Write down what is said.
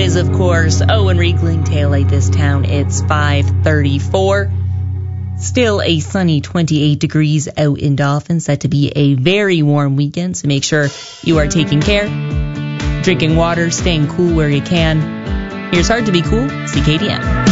is, of course, Owen Riegling, Taillight This Town. It's 5:34. Still a sunny 28 degrees out in Dauphin, set to be a very warm weekend, so make sure you are taking care, drinking water, staying cool where you can. Here's Hard to Be Cool, CKDM.